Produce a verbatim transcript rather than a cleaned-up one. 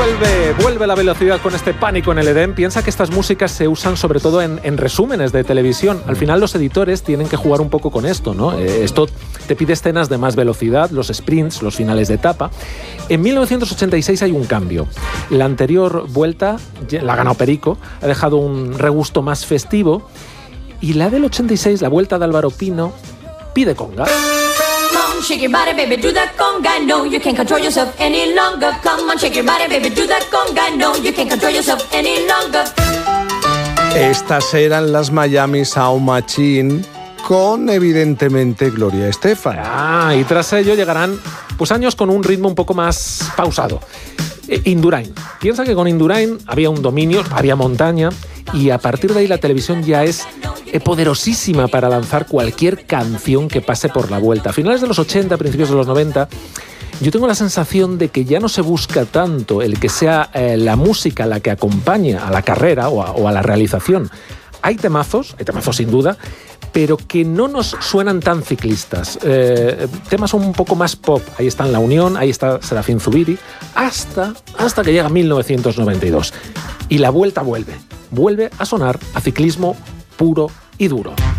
Vuelve, vuelve la velocidad con este Pánico en el Edén. Piensa que estas músicas se usan sobre todo en, en resúmenes de televisión. Al final los editores tienen que jugar un poco con esto, ¿no? Eh, esto te pide escenas de más velocidad, los sprints, los finales de etapa. En mil novecientos ochenta y seis hay un cambio. La anterior vuelta, la ha ganado Perico, ha dejado un regusto más festivo. Y la del ochenta y seis, la vuelta de Álvaro Pino, pide conga. Shake your body, baby, do that conga. No, you can't control yourself any longer. Come on, shake your body, baby, do that conga. No, you can't control yourself any longer. Estas eran las Miami Sound Machine con, evidentemente, Gloria Estefan. Ah, y tras ello llegarán pues años con un ritmo un poco más pausado. Eh, Indurain. Piensa que con Indurain había un dominio, había montaña, y a partir de ahí la televisión ya es poderosísima para lanzar cualquier canción que pase por la vuelta. A finales de los ochenta, principios de los noventa, yo tengo la sensación de que ya no se busca tanto el que sea eh, la música la que acompañe a la carrera o a, o a la realización. Hay temazos, hay temazos sin duda, pero que no nos suenan tan ciclistas. Eh, temas un poco más pop. Ahí están La Unión, ahí está Serafín Zubiri, hasta, hasta que llega mil novecientos noventa y dos. Y la vuelta vuelve. Vuelve a sonar a ciclismo puro y duro.